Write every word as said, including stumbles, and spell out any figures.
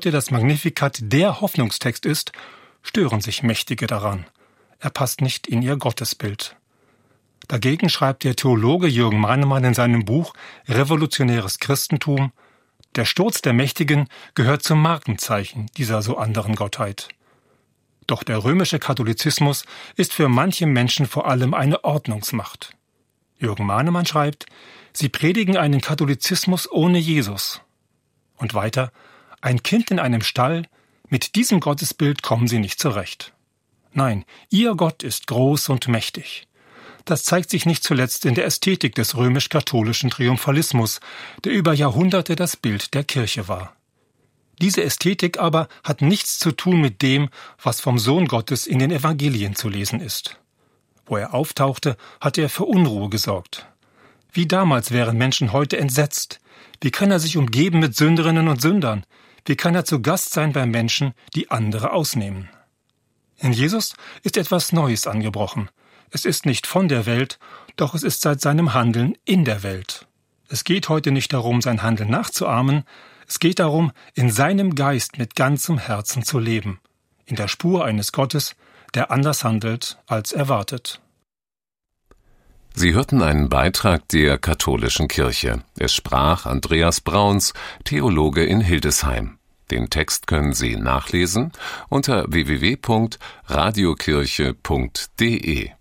heute das Magnificat der Hoffnungstext ist, stören sich Mächtige daran. Er passt nicht in ihr Gottesbild. Dagegen schreibt der Theologe Jürgen Mahnemann in seinem Buch Revolutionäres Christentum: Der Sturz der Mächtigen gehört zum Markenzeichen dieser so anderen Gottheit. Doch der römische Katholizismus ist für manche Menschen vor allem eine Ordnungsmacht. Jürgen Mahnemann schreibt, sie predigen einen Katholizismus ohne Jesus. Und weiter, ein Kind in einem Stall, mit diesem Gottesbild kommen sie nicht zurecht. Nein, ihr Gott ist groß und mächtig. Das zeigt sich nicht zuletzt in der Ästhetik des römisch-katholischen Triumphalismus, der über Jahrhunderte das Bild der Kirche war. Diese Ästhetik aber hat nichts zu tun mit dem, was vom Sohn Gottes in den Evangelien zu lesen ist. Wo er auftauchte, hatte er für Unruhe gesorgt. Wie damals wären Menschen heute entsetzt. Wie kann er sich umgeben mit Sünderinnen und Sündern? Wie kann er zu Gast sein bei Menschen, die andere ausnehmen? In Jesus ist etwas Neues angebrochen. Es ist nicht von der Welt, doch es ist seit seinem Handeln in der Welt. Es geht heute nicht darum, sein Handeln nachzuahmen, es geht darum, in seinem Geist mit ganzem Herzen zu leben, in der Spur eines Gottes, der anders handelt als erwartet. Sie hörten einen Beitrag der Katholischen Kirche. Es sprach Andreas Brauns, Theologe in Hildesheim. Den Text können Sie nachlesen unter w w w punkt radiokirche punkt d e.